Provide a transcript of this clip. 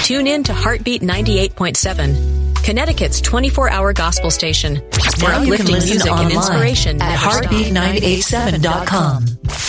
Tune in to Heartbeat 98.7, Connecticut's 24-hour gospel station. For Now you can uplifting listen music and online inspiration at never stop. heartbeat987.com.